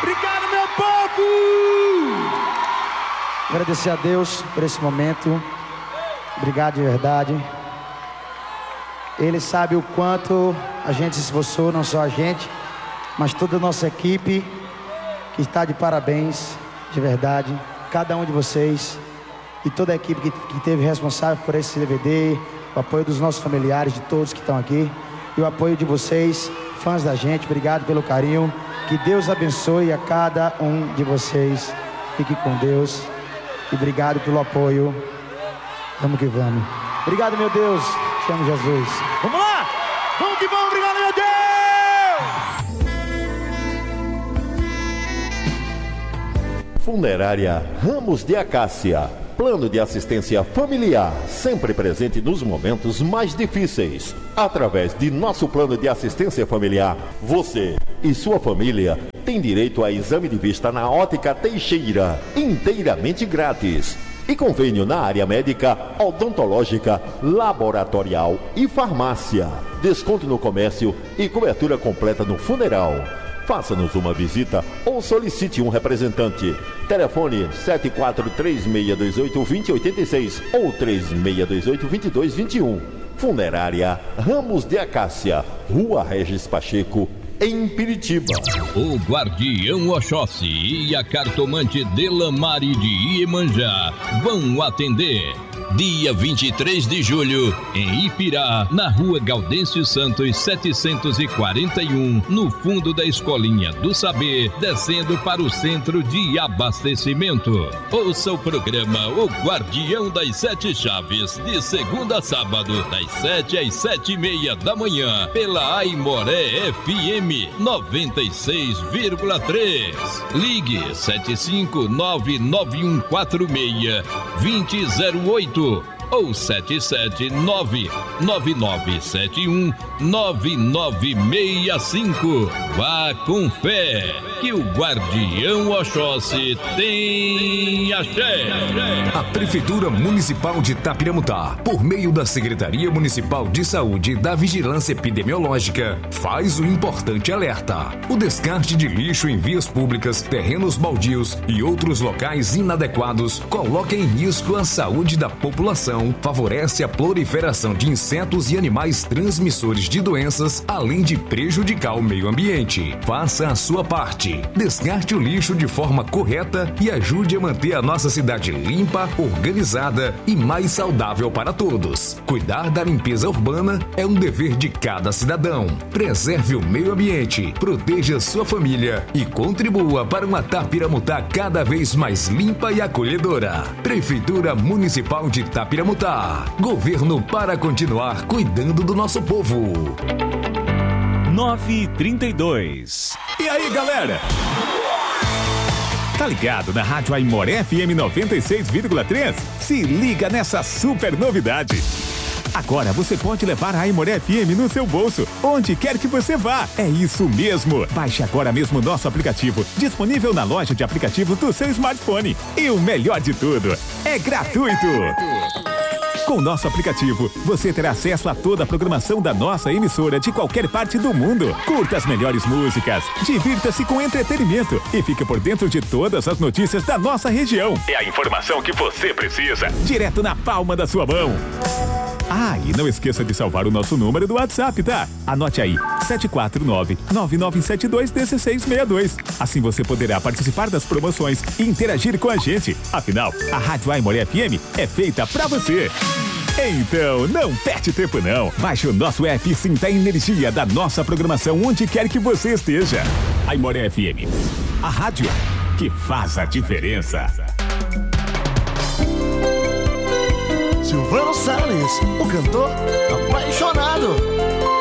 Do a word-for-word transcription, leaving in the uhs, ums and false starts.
Obrigado, meu povo! Agradecer a Deus por esse momento. Obrigado de verdade. Ele sabe o quanto a gente se esforçou, não só a gente, mas toda a nossa equipe, que está de parabéns, de verdade. Cada um de vocês e toda a equipe que, que teve responsável por esse D V D, o apoio dos nossos familiares, de todos que estão aqui, e o apoio de vocês, fãs da gente. Obrigado pelo carinho. Que Deus abençoe a cada um de vocês. Fique com Deus. E obrigado pelo apoio. Vamos que vamos. Obrigado, meu Deus. Te amo, Jesus. Vamos lá! Vamos que vamos! Obrigado, meu Deus! Funerária Ramos de Acácia. Plano de assistência familiar, sempre presente nos momentos mais difíceis. Através de nosso plano de assistência familiar, você e sua família têm direito a exame de vista na Ótica Teixeira, inteiramente grátis. E convênio na área médica, odontológica, laboratorial e farmácia. Desconto no comércio e cobertura completa no funeral. Faça-nos uma visita ou solicite um representante. Telefone sete quatro três seis dois oito dois zero oito seis ou três seis dois oito dois dois dois um. Funerária Ramos de Acácia, Rua Regis Pacheco, em Piritiba. O Guardião Oxóssi e a cartomante Delamare de Iemanjá vão atender. Dia vinte e três de julho, em Ipirá, na Rua Gaudêncio Santos setecentos e quarenta e um, no fundo da Escolinha do Saber, descendo para o centro de abastecimento. Ouça o programa O Guardião das Sete Chaves, de segunda a sábado, das sete às sete e meia da manhã, pela Aimoré F M noventa e seis vírgula três. Ligue sete cinco nove nove um quatro seis dois zero zero oito ou sete sete nove nove nove sete um nove nove seis cinco. Vá com fé, que o Guardião Oxóssi tem axé. A Prefeitura Municipal de Itapiramutá, por meio da Secretaria Municipal de Saúde e da Vigilância Epidemiológica, faz o importante alerta. O descarte de lixo em vias públicas, terrenos baldios e outros locais inadequados coloca em risco a saúde da população, favorece a proliferação de insetos e animais transmissores de doenças, além de prejudicar o meio ambiente. Faça a sua parte. Descarte o lixo de forma correta e ajude a manter a nossa cidade limpa, organizada e mais saudável para todos. Cuidar da limpeza urbana é um dever de cada cidadão. Preserve o meio ambiente, proteja sua família e contribua para uma Itapiramutá cada vez mais limpa e acolhedora. Prefeitura Municipal de Itapiramutá. Governo para continuar cuidando do nosso povo. nove e trinta e dois. E aí, galera? Tá ligado na Rádio Aimoré F M noventa e seis vírgula três? Se liga nessa super novidade. Agora você pode levar a Aimoré F M no seu bolso, onde quer que você vá. É isso mesmo. Baixe agora mesmo o nosso aplicativo, disponível na loja de aplicativos do seu smartphone. E o melhor de tudo, é gratuito. Com o nosso aplicativo, você terá acesso a toda a programação da nossa emissora de qualquer parte do mundo. Curta as melhores músicas, divirta-se com entretenimento e fique por dentro de todas as notícias da nossa região. É a informação que você precisa, direto na palma da sua mão. Ah, e não esqueça de salvar o nosso número do WhatsApp, tá? Anote aí, sete quatro nove, nove nove sete dois, um seis seis dois. Assim você poderá participar das promoções e interagir com a gente. Afinal, a Rádio Aimoré F M é feita pra você. Então, não perde tempo não. Baixe o nosso app e sinta a energia da nossa programação onde quer que você esteja. Aimoré F M, a rádio que faz a diferença. Silvano Salles, o cantor apaixonado.